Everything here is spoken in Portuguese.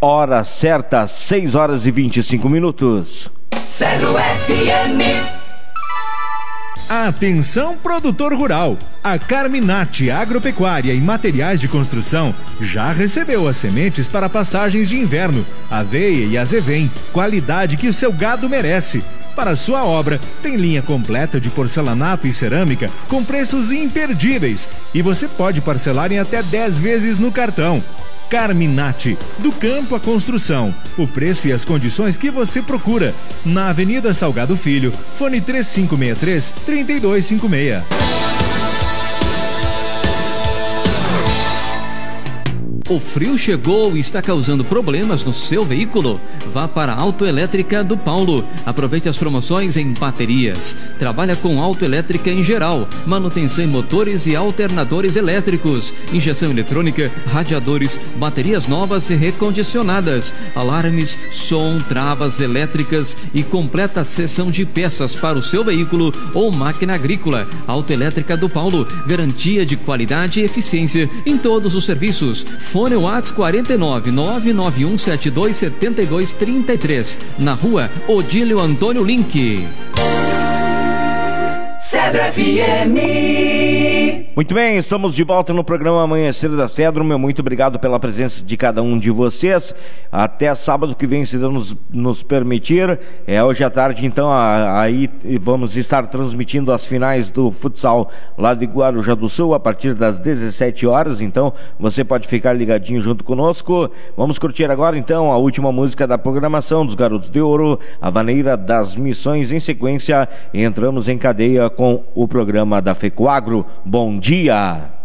Hora certa, 6h25. Cedro FM. Atenção, produtor rural! A Carminati Agropecuária e Materiais de Construção já recebeu as sementes para pastagens de inverno, aveia e azevém, qualidade que o seu gado merece. Para sua obra, tem linha completa de porcelanato e cerâmica com preços imperdíveis e você pode parcelar em até 10 vezes no cartão. Carminati, do campo à construção. O preço e as condições que você procura. Na Avenida Salgado Filho, fone 3563-3256. O frio chegou e está causando problemas no seu veículo? Vá para a Autoelétrica do Paulo. Aproveite as promoções em baterias. Trabalha com autoelétrica em geral, manutenção em motores e alternadores elétricos, injeção eletrônica, radiadores, baterias novas e recondicionadas, alarmes, som, travas elétricas e completa seção de peças para o seu veículo ou máquina agrícola. Autoelétrica do Paulo, garantia de qualidade e eficiência em todos os serviços. Fone WhatsApp 49 99172 7233, na rua Odílio Antônio Link. Cedro FM. Muito bem, estamos de volta no programa Amanhecer da Cedro. Meu muito obrigado pela presença de cada um de vocês. Até sábado que vem, se Deus nos permitir. Hoje à tarde, então, aí vamos estar transmitindo as finais do futsal lá de Guarujá do Sul a partir das 17 horas. Então, você pode ficar ligadinho junto conosco. Vamos curtir agora, então, a última música da programação dos Garotos de Ouro, A Vaneira das Missões. Em sequência, entramos em cadeia com o programa da FECOAGRO. Bom dia!